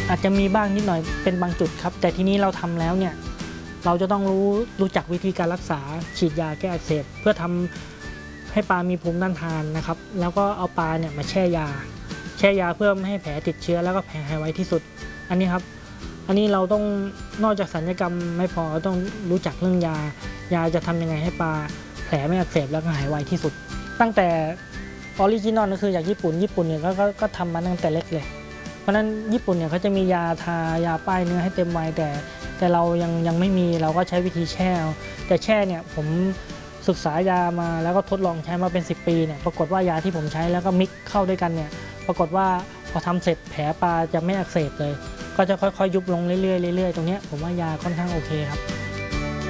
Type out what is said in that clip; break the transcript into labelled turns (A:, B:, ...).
A: อาจจะมีบ้างนิดหน่อยเป็นบางจุดครับแต่ทีนี้เราทำแล้วเนี่ยเราจะต้องรู้จักวิธีการรักษาฉีดยาแก้อักเสบเพื่อทำให้ปลามีภูมิต้านทานนะครับแล้วก็เอาปลาเนี่ยมาแช่ยาเพื่อไม่ให้แผลติดเชื้อแล้วก็แผลหายไวที่สุดอันนี้ครับอันนี้เราต้องนอกจากศัลยกรรมไม่พอต้องรู้จักเรื่องยาจะทำยังไงให้ปลาแผลไม่อักเสบแล้วก็หายไวที่สุดตั้งแต่ออริจินอลก็คือจากญี่ปุ่นเนี่ยก็ทำมาตั้งแต่เล็กเลยเพราะฉะนั้นญี่ปุ่นเนี่ยเขาจะมียาทายาป้ายเนื้อให้เต็มวัยแต่เรายังไม่มีเราก็ใช้วิธีแช่แต่แช่เนี่ยผมศึกษายามาแล้วก็ทดลองใช้มาเป็น10 ปีเนี่ยปรากฏว่ายาที่ผมใช้แล้วก็มิกเข้าด้วยกันเนี่ยปรากฏว่าพอทำเสร็จแผลปลาจะไม่อักเสบเลยก็จะค่อยๆยุบลงเรื่อยๆตรงนี้ผมว่ายาค่อนข้างโอเคครับ